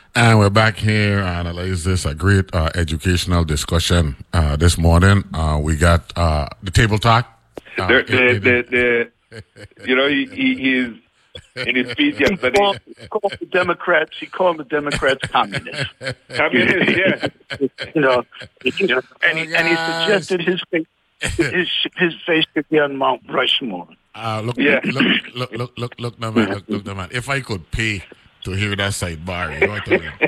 And we're back here to analyze this a great educational discussion this morning. We got the table talk. He's in his speech yesterday. He called the Democrats communists. Communists, yeah. And he suggested his face could be on Mount Rushmore. Look, now, man. If I could pay to hear that sidebar, you know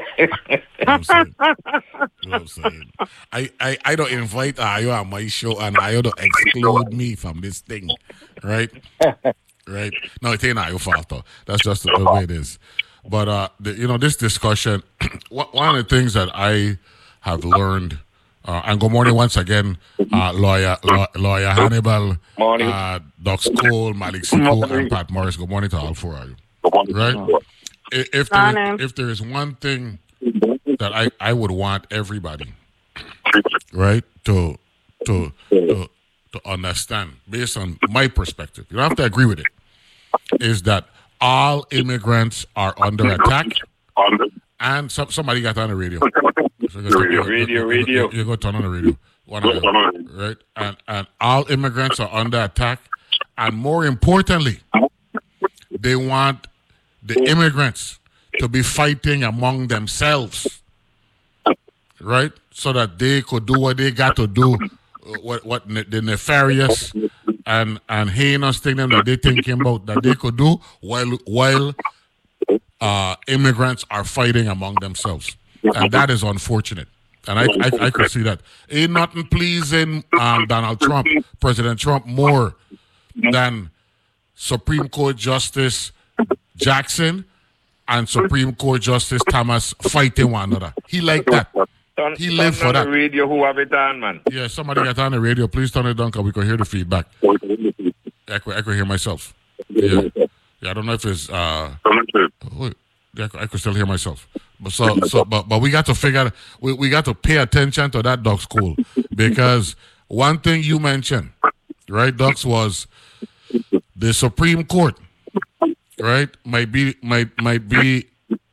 what I'm saying? I don't invite Ayo on my show, and Ayo don't exclude me from this thing, right? Right? No, it ain't Ayo fault, though. That's just the way it is. But this discussion, one of the things that I have learned. And good morning once again, lawyer Hannibal, Doc Cole, Malik Siko, and Pat Morris. Good morning to all four of you. Right? If there is one thing that I would want everybody, right, to understand, based on my perspective, you don't have to agree with it, is that all immigrants are under attack. And somebody got on the radio. Radio. You go turn on the radio. Right? And all immigrants are under attack. And more importantly, they want the immigrants to be fighting among themselves. Right? So that they could do what they got to do, what the nefarious and heinous thing that they're thinking about that they could do while immigrants are fighting among themselves. And that is unfortunate. And I could see that. Ain't nothing pleasing Donald Trump, President Trump, more than Supreme Court Justice Jackson and Supreme Court Justice Thomas fighting one another. He like that. He lived for that. The radio, who have it on, man? Yeah, somebody got on the radio. Please turn it down because we can hear the feedback. I could hear myself. Yeah, I don't know if it's... I could still hear myself. But we got to figure... We got to pay attention to that, Doc School. Because one thing you mentioned, right, Docs, was the Supreme Court, right, might be the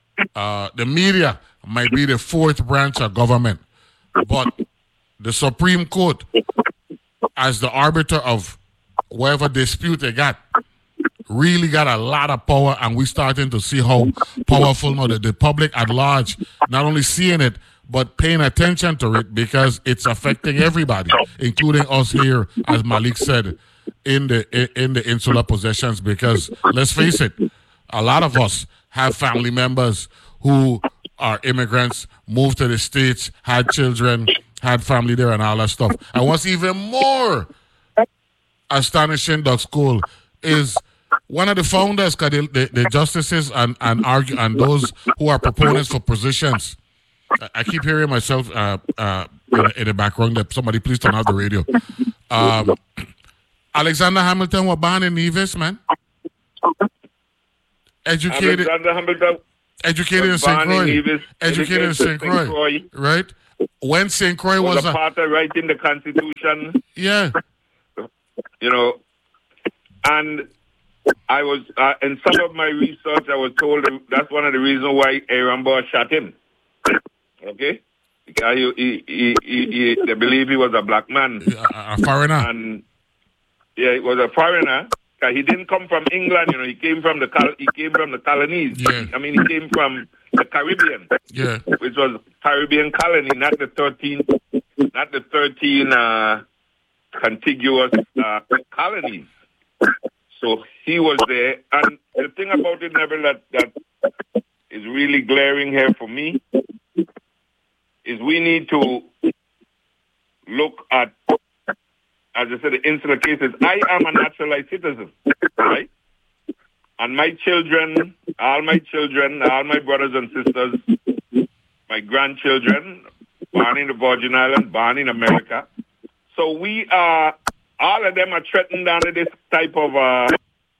media might be the fourth branch of government. But the Supreme Court, as the arbiter of whatever dispute they got, really got a lot of power, and we starting to see how powerful now the public at large, not only seeing it, but paying attention to it because it's affecting everybody, including us here, as Malik said, in the insular possessions. Because let's face it, a lot of us have family members who are immigrants, moved to the States, had children, had family there, and all that stuff. And what's even more astonishing, Doc School, is one of the founders, the justices and those who are proponents for positions. I keep hearing myself in the background. That somebody please turn out the radio. Alexander Hamilton was born in Nevis, man. Educated in St. Croix. Educated in St. Croix. Right? When St. Croix was a part of writing the Constitution. Yeah. And I was, in some of my research, I was told that's one of the reasons why Aaron Burr shot him. Okay? Because they believe he was a black man. A foreigner. And, yeah, he was a foreigner. He didn't come from England, he came from the colonies. Yeah. I mean, he came from the Caribbean. Yeah. Which was Caribbean colony, not the 13 contiguous colonies. So he was there. And the thing about it, Neville, that is really glaring here for me is we need to look at, as I said, the insular cases. I am a naturalized citizen, right? And my children, all my brothers and sisters, my grandchildren, born in the Virgin Islands, born in America. So we are, all of them are threatened under this type of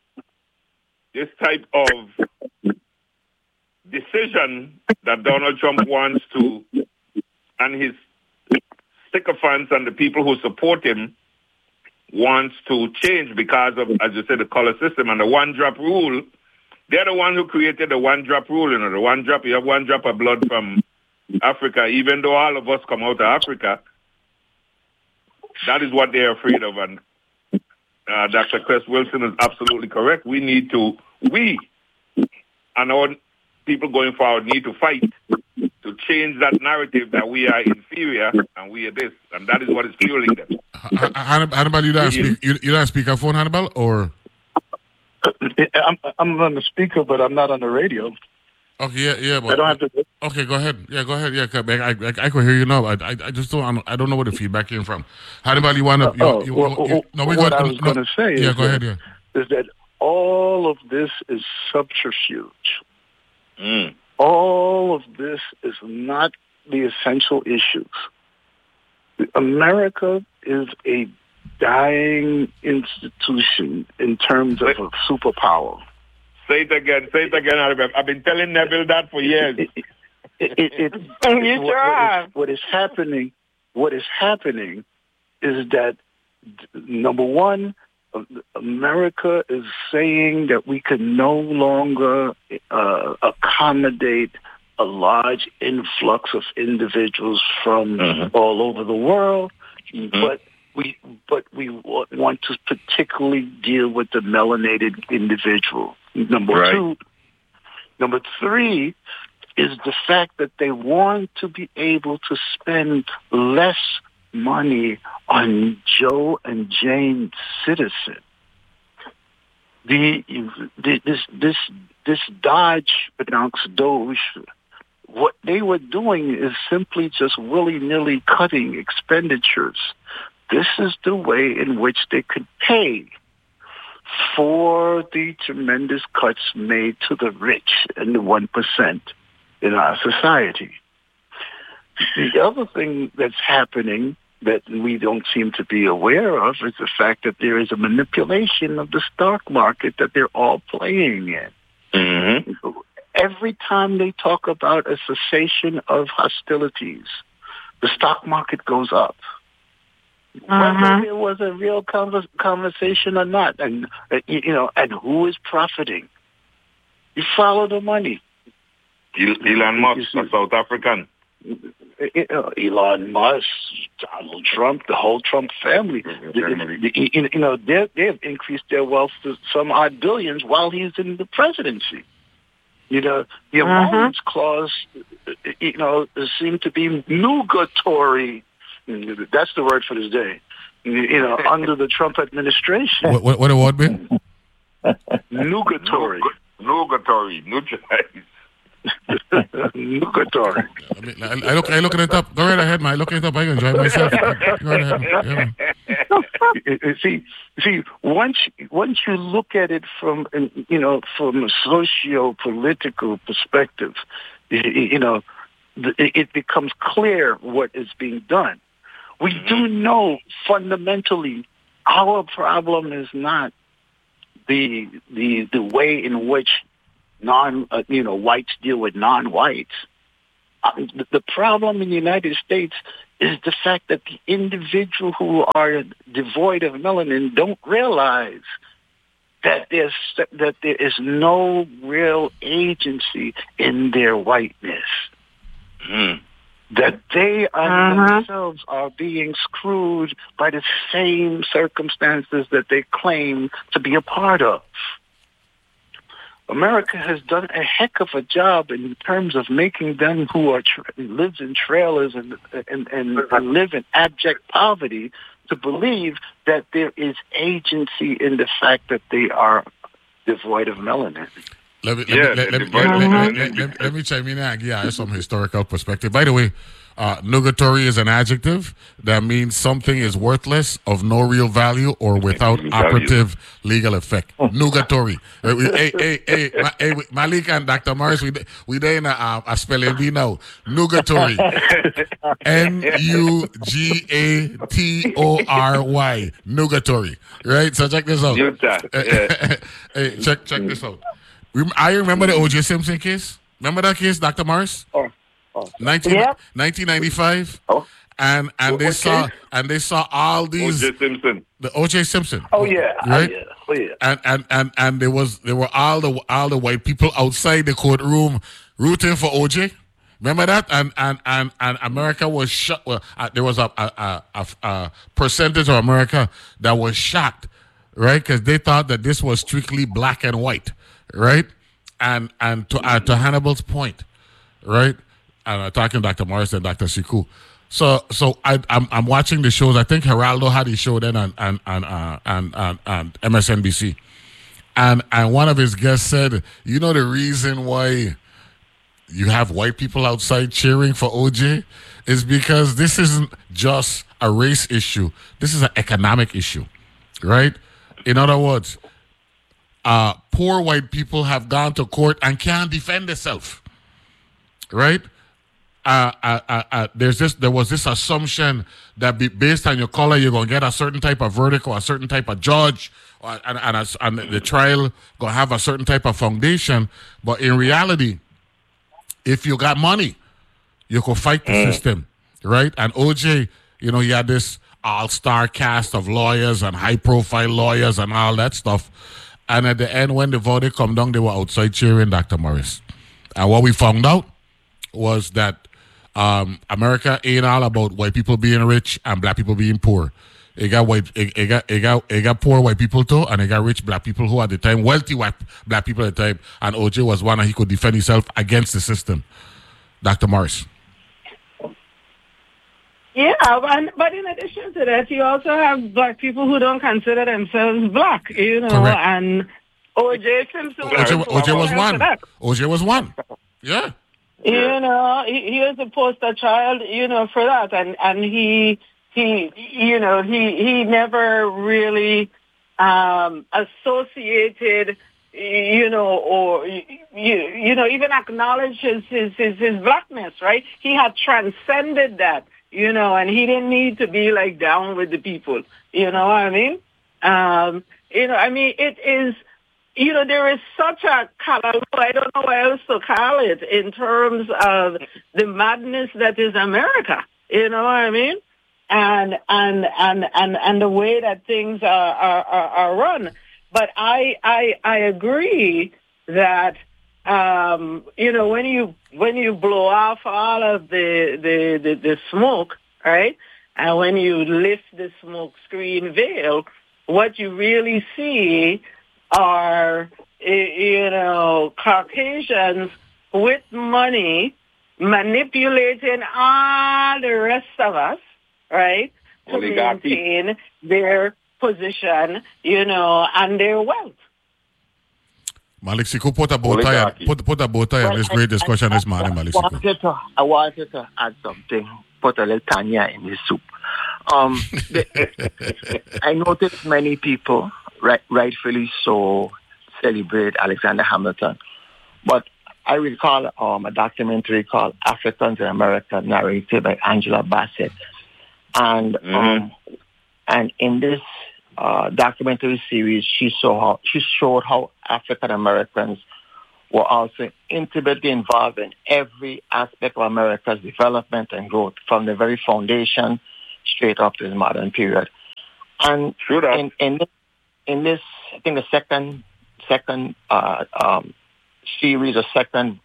decision that Donald Trump wants to, and his sycophants and the people who support him wants to change because of, as you said, the color system and the one-drop rule They're the one who created the one-drop rule. You know, the one drop. You have one drop of blood from Africa, even though all of us come out of Africa. That is what they're afraid of, and Dr. Chris Wilson is absolutely correct. We and our people going forward need to fight to change that narrative that we are inferior and we are this, and that is what is fueling them. Hannibal, you don't speak on phone, Hannibal, or? I'm on the speaker, but I'm not on the radio. Okay, yeah, but I don't have to. Okay, go ahead. Yeah, go ahead. Yeah, I can hear you now. I just don't. I don't know where the feedback came from. Hannibal, you want to? What I was going to say is, go ahead. Is that all of this is subterfuge? Mm. All of this is not the essential issues. America is a dying institution in terms of a superpower. Say it again, Albert. I've been telling Neville that for years. What is happening is that, number one, America is saying that we can no longer accommodate a large influx of individuals from all over the world, but we want to particularly deal with the melanated individual. Number three is the fact that they want to be able to spend less money on Joe and Jane Citizen. This Dodge, pronounced Doge, what they were doing is simply just willy-nilly cutting expenditures. This is the way in which they could pay for the tremendous cuts made to the rich and the 1% in our society. The other thing that's happening that we don't seem to be aware of is the fact that there is a manipulation of the stock market that they're all playing in. Mm-hmm. Every time they talk about a cessation of hostilities, the stock market goes up. Whether there was a real conversation or not, and and who is profiting? You follow the money. Elon Musk, a South African. Elon Musk, Donald Trump, the whole Trump family. They've increased their wealth to some odd billions while he's in the presidency. The emoluments clause, seem to be nugatory. That's the word for this day. Under the Trump administration. What award be? Nugatory. Nugatory. Nugatory. I look it up. Go right ahead, man. I look it up. I can enjoy myself. Go right ahead. Yeah. See, once you look at it from a socio-political perspective, it becomes clear what is being done. We do know fundamentally our problem is not the way in which whites deal with non-whites. The problem in the United States is the fact that the individual who are devoid of melanin don't realize that there is no real agency in their whiteness. That they themselves are being screwed by the same circumstances that they claim to be a part of. America has done a heck of a job in terms of making them who are lives in trailers and live in abject poverty to believe that there is agency in the fact that they are devoid of melanin. Let me chime in and give some historical perspective. By the way, nugatory is an adjective that means something is worthless, of no real value, or without operative legal effect. Nugatory. Hey, Malik and Dr. Morris, we there in a spelling bee now. Nugatory. Nugatory. Nugatory. Right? So check this out. Hey, check this out. I remember the O.J. Simpson case. Remember that case, Dr. Morris? 1995. and they saw all these O.J. Simpson. The O.J. Simpson. Oh yeah, right. Oh yeah. And there were all the white people outside the courtroom rooting for O.J. Remember that? And America was shocked. Well, there was a percentage of America that was shocked, right? Because they thought that this was strictly black and white, right? And to Hannibal's point, right? And I'm talking Dr. Morris and Dr. Siku. So I'm watching the shows. I think Geraldo had his show then on MSNBC, and one of his guests said, you know, the reason why you have white people outside cheering for OJ is because this isn't just a race issue. This is an economic issue, right? In other words, poor white people have gone to court and can't defend themselves, right? There was this assumption that based on your color, you're going to get a certain type of verdict or a certain type of judge, and the trial going to have a certain type of foundation. But in reality, if you got money, you could fight the system, right? And OJ, you know, he had this all-star cast of lawyers and high-profile lawyers and all that stuff. And at the end, when the verdict come down, they were outside cheering Dr. Morris. And what we found out was that America ain't all about white people being rich and black people being poor. It got poor white people too, and it got rich black people who at the time, wealthy white black people at the time, and OJ was one, and he could defend himself against the system. Dr. Morris. Yeah, but in addition to that, you also have black people who don't consider themselves black, you know. Correct. And O.J. Simpson. OJ was one. OJ was one. Yeah. You know, he was a poster child, you know, for that, and he never really associated, you know, or you know, even acknowledged his blackness, right? He had transcended that, you know, and he didn't need to be like down with the people, you know what I mean? You know, I mean, it is. You know, there is such a color, I don't know what else to call it, in terms of the madness that is America. You know what I mean? And the way that things are run. But I agree that you know, when you blow off all of the smoke, right? And when you lift the smoke screen veil, what you really see are, you know, Caucasians with money manipulating all the rest of us, right, to maintain their position, you know, and their wealth. Malik Siku, put a bow tie on this great discussion this morning, Malik Siku. I wanted to add something, put a little Tanya in the soup. I noticed many people, rightfully so, celebrate Alexander Hamilton. But I recall a documentary called Africans in America, narrated by Angela Bassett. And in this documentary series, she showed how African Americans were also intimately involved in every aspect of America's development and growth, from the very foundation straight up to the modern period. And in this, I think the second series or second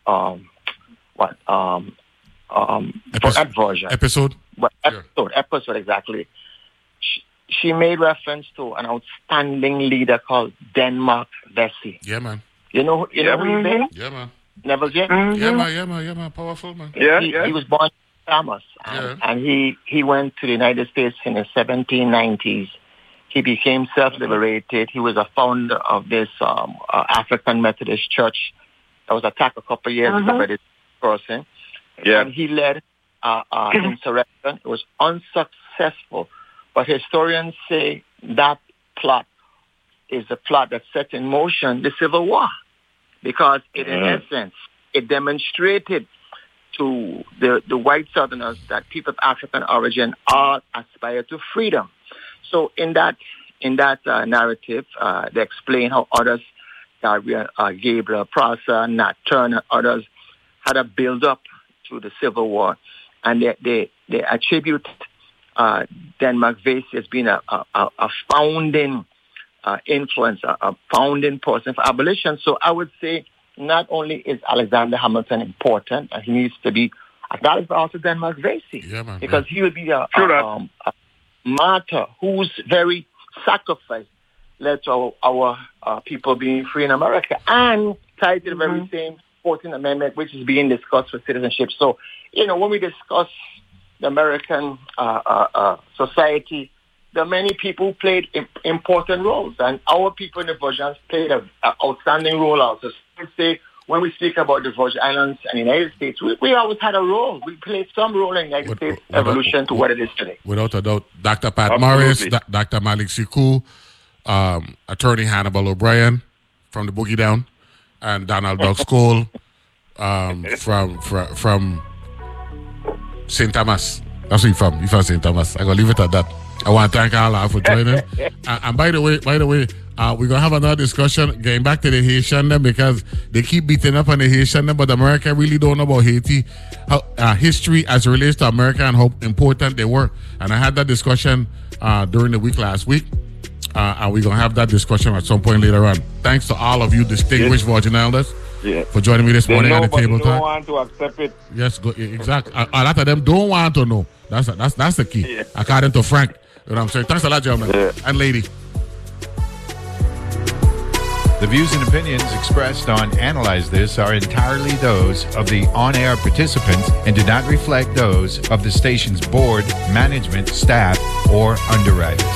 episode exactly. She made reference to an outstanding leader called Denmark Vesey. Yeah, man. You know who he's been? Yeah, man. Never yet? Yeah, man. Powerful, man. He was born in Thomas, and he went to the United States in the 1790s. He became self-liberated. He was a founder of this African Methodist Church that was attacked a couple of years ago by this person. Yeah. And he led an insurrection. It was unsuccessful. But historians say that plot is the plot that set in motion the Civil War, because in essence, it demonstrated to the white Southerners that people of African origin all aspire to freedom. So in that narrative, they explain how others, Gabriel Prosser, Nat Turner, others, had a build-up to the Civil War. and they attribute Denmark Vesey as being a founding influence, a founding person for abolition. So I would say not only is Alexander Hamilton important, and he needs to be acknowledged, but also Denmark Vesey, because he would be a martyr whose very sacrifice led to our people being free in America, and tied to the very same 14th Amendment, which is being discussed for citizenship. So, when we discuss the American society, there are many people who played important roles, and our people in the Virgin Islands played an outstanding role also. So I would say when we speak about the Virgin Islands and the United States, we always had a role. We played some role in the United States evolution to what it is today. Without a doubt, Dr. Pat Morris, Dr. Malik Siku, Attorney Hannibal O'Brien from the Boogie Down, and Donald Doug School from St. Thomas. That's where he's from. He's from St. Thomas. I'm going to leave it at that. I want to thank Allah for joining. And by the way, we're going to have another discussion getting back to the Haitian them, because they keep beating up on the Haitian them, but America really don't know about Haiti, history as it relates to America and how important they were. And I had that discussion during the week last week. And we're going to have that discussion at some point later on. Thanks to all of you distinguished Virgin Islanders for joining me this morning at the table talk. They don't want to accept it. Yes, exactly. A lot of them don't want to know. That's the key, according to Frank. You know what I'm saying? Thanks a lot, gentlemen and lady. The views and opinions expressed on Analyze This are entirely those of the on-air participants and do not reflect those of the station's board, management, staff, or underwriters.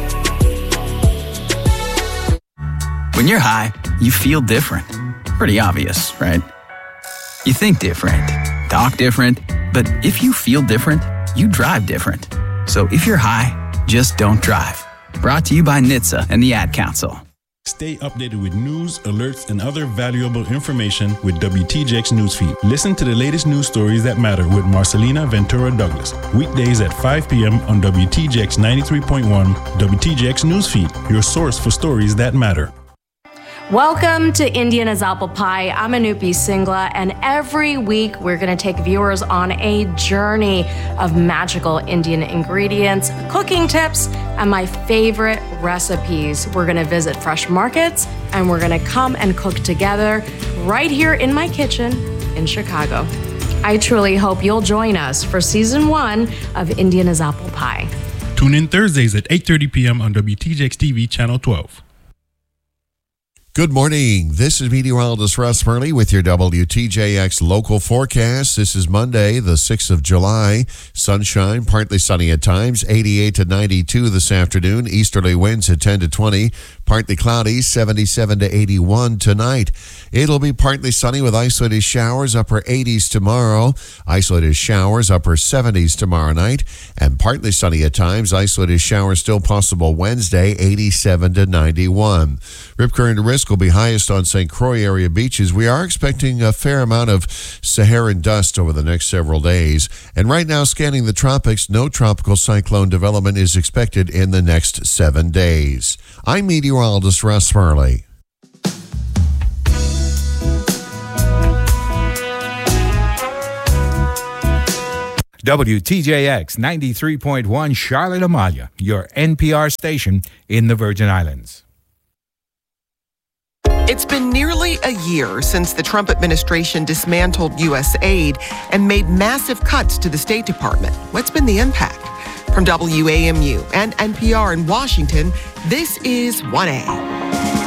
When you're high, you feel different. Pretty obvious, right? You think different, talk different, but if you feel different, you drive different. So if you're high, just don't drive. Brought to you by NHTSA and the Ad Council. Stay updated with news, alerts, and other valuable information with WTJX Newsfeed. Listen to the latest news stories that matter with Marcelina Ventura Douglas. Weekdays at 5 p.m. on WTJX 93.1, WTJX Newsfeed, your source for stories that matter. Welcome to Indian as Apple Pie. I'm Anupi Singla, and every week we're going to take viewers on a journey of magical Indian ingredients, cooking tips, and my favorite recipes. We're going to visit fresh markets, and we're going to come and cook together right here in my kitchen in Chicago. I truly hope you'll join us for Season 1 of Indian as Apple Pie. Tune in Thursdays at 8:30 p.m. on WTJX TV, Channel 12. Good morning. This is meteorologist Russ Murley with your WTJX local forecast. This is Monday, the 6th of July. Sunshine, partly sunny at times, 88 to 92 this afternoon. Easterly winds at 10 to 20. Partly cloudy, 77 to 81 tonight. It'll be partly sunny with isolated showers, upper 80s tomorrow. Isolated showers, upper 70s tomorrow night. And partly sunny at times, isolated showers still possible Wednesday, 87 to 91. Rip current risk will be highest on St. Croix area beaches. We are expecting a fair amount of Saharan dust over the next several days. And right now, scanning the tropics, no tropical cyclone development is expected in the next 7 days. I'm meteorologist Russ Murley. WTJX 93.1 Charlotte Amalia, your NPR station in the Virgin Islands. It's been nearly a year since the Trump administration dismantled U.S. aid and made massive cuts to the State Department. What's been the impact? From WAMU and NPR in Washington, this is 1A.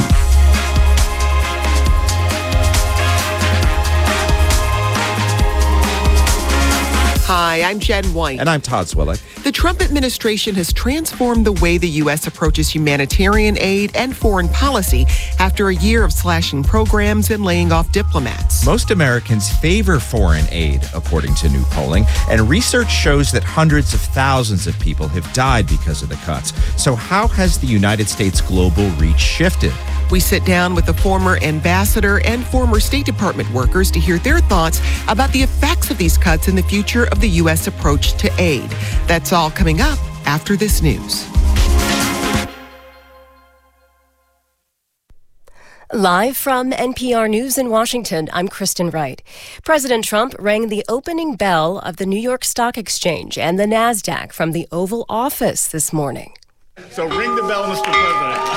Hi, I'm Jen White. And I'm Todd Swillick. The Trump administration has transformed the way the U.S. approaches humanitarian aid and foreign policy after a year of slashing programs and laying off diplomats. Most Americans favor foreign aid, according to new polling, and research shows that hundreds of thousands of people have died because of the cuts. So how has the United States global reach shifted? We sit down with the former ambassador and former State Department workers to hear their thoughts about the effects of these cuts and the future of the U.S. approach to aid. That's all coming up after this news. Live from NPR News in Washington, I'm Kristen Wright. President Trump rang the opening bell of the New York Stock Exchange and the NASDAQ from the Oval Office this morning. So ring the bell, Mr. President.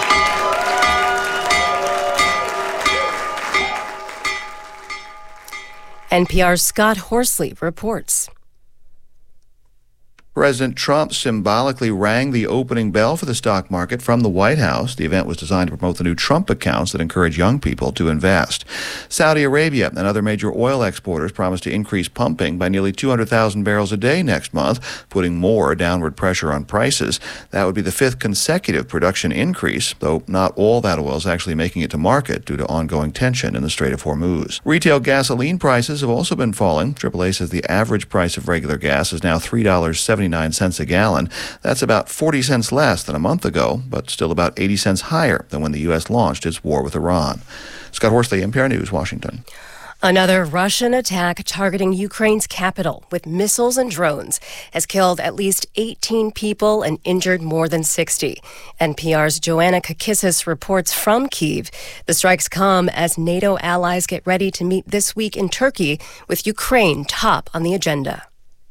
NPR's Scott Horsley reports. President Trump symbolically rang the opening bell for the stock market from the White House. The event was designed to promote the new Trump accounts that encourage young people to invest. Saudi Arabia and other major oil exporters promised to increase pumping by nearly 200,000 barrels a day next month, putting more downward pressure on prices. That would be the fifth consecutive production increase, though not all that oil is actually making it to market due to ongoing tension in the Strait of Hormuz. Retail gasoline prices have also been falling. AAA says the average price of regular gas is now $3.79 a gallon. That's about 40 cents less than a month ago, but still about 80 cents higher than when the U.S. launched its war with Iran. Scott Horsley, NPR News, Washington. Another Russian attack targeting Ukraine's capital with missiles and drones has killed at least 18 people and injured more than 60. NPR's Joanna Kakissis reports from Kyiv. The strikes come as NATO allies get ready to meet this week in Turkey, with Ukraine top on the agenda.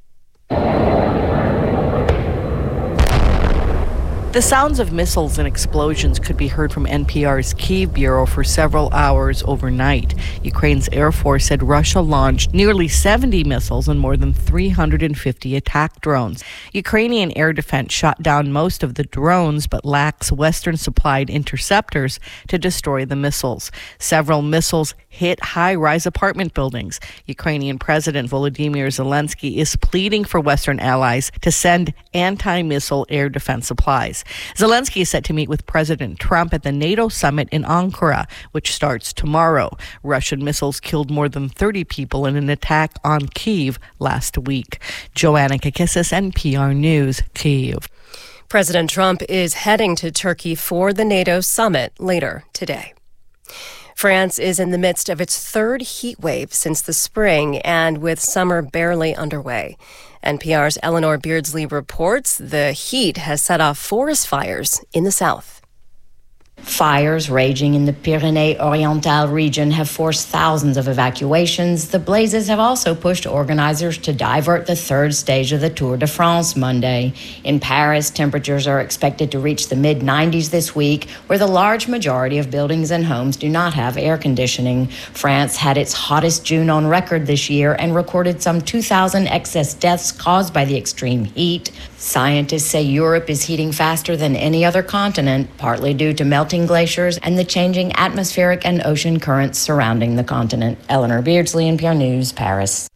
The sounds of missiles and explosions could be heard from NPR's Kyiv bureau for several hours overnight. Ukraine's Air Force said Russia launched nearly 70 missiles and more than 350 attack drones. Ukrainian air defense shot down most of the drones but lacks Western-supplied interceptors to destroy the missiles. Several missiles hit high-rise apartment buildings. Ukrainian President Volodymyr Zelensky is pleading for Western allies to send anti-missile air defense supplies. Zelensky is set to meet with President Trump at the NATO summit in Ankara, which starts tomorrow. Russian missiles killed more than 30 people in an attack on Kyiv last week. Joanna Kakissis, NPR News, Kyiv. President Trump is heading to Turkey for the NATO summit later today. France is in the midst of its third heat wave since the spring, and with summer barely underway. NPR's Eleanor Beardsley reports the heat has set off forest fires in the south. Fires raging in the Pyrénées-Orientales region have forced thousands of evacuations. The blazes have also pushed organizers to divert the third stage of the Tour de France Monday. In Paris, temperatures are expected to reach the mid-90s this week, where the large majority of buildings and homes do not have air conditioning. France had its hottest June on record this year and recorded some 2,000 excess deaths caused by the extreme heat. Scientists say Europe is heating faster than any other continent, partly due to melting glaciers and the changing atmospheric and ocean currents surrounding the continent. Eleanor Beardsley, NPR News, Paris.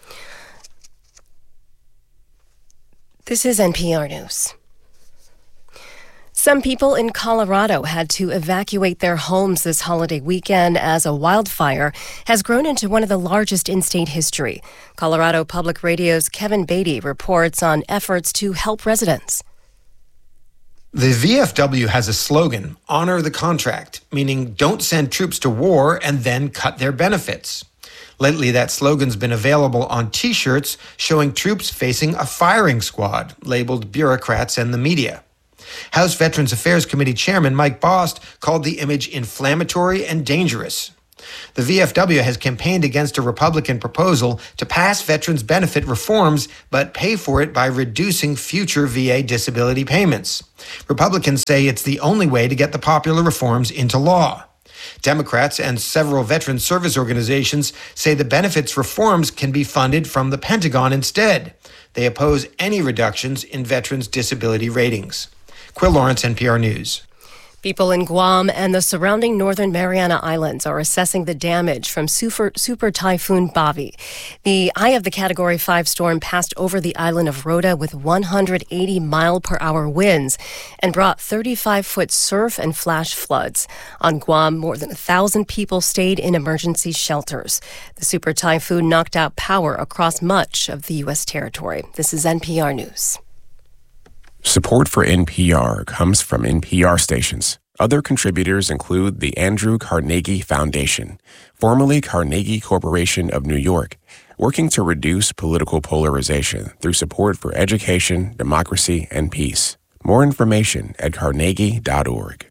This is NPR News. Some people in Colorado had to evacuate their homes this holiday weekend as a wildfire has grown into one of the largest in state history. Colorado Public Radio's Kevin Beatty reports on efforts to help residents. The VFW has a slogan, honor the contract, meaning don't send troops to war and then cut their benefits. Lately, that slogan's been available on T-shirts showing troops facing a firing squad, labeled bureaucrats and the media. House Veterans Affairs Committee Chairman Mike Bost called the image inflammatory and dangerous. The VFW has campaigned against a Republican proposal to pass veterans benefit reforms, but pay for it by reducing future VA disability payments. Republicans say it's the only way to get the popular reforms into law. Democrats and several veteran service organizations say the benefits reforms can be funded from the Pentagon instead. They oppose any reductions in veterans' disability ratings. Quill Lawrence, NPR News. People in Guam and the surrounding northern Mariana Islands are assessing the damage from Super Typhoon Bavi. The eye of the Category 5 storm passed over the island of Rota with 180-mile-per-hour winds and brought 35-foot surf and flash floods. On Guam, more than 1,000 people stayed in emergency shelters. The Super Typhoon knocked out power across much of the U.S. territory. This is NPR News. Support for NPR comes from NPR stations. Other contributors include the Andrew Carnegie Foundation, formerly Carnegie Corporation of New York, working to reduce political polarization through support for education, democracy, and peace. More information at carnegie.org.